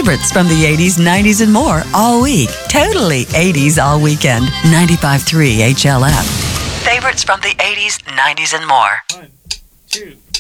Favorites from the 80s, 90s, and more all week. Totally 80s all weekend. 95.3 HLF. Favorites from the 80s, 90s, and more. 1, 2.